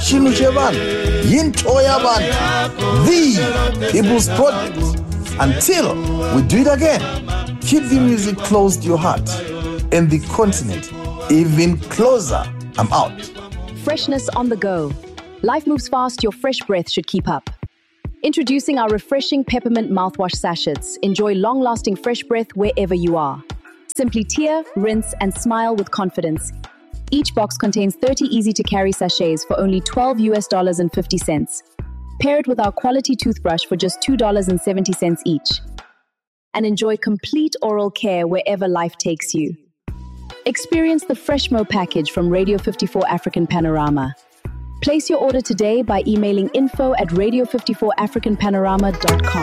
Chinuchevan, Yintoyaban, the People's Project. Until we do it again, keep the music close to your heart and the continent even closer. I'm out. Freshness on the go. Life moves fast, your fresh breath should keep up. Introducing our refreshing peppermint mouthwash sachets. Enjoy long-lasting fresh breath wherever you are. Simply tear, rinse, and smile with confidence. Each box contains 30 easy-to-carry sachets for only $12.50. Pair it with our quality toothbrush for just $2.70 each. And enjoy complete oral care wherever life takes you. Experience the Freshmo package from Radio 54 African Panorama. Place your order today by emailing info@radio54africanpanorama.com.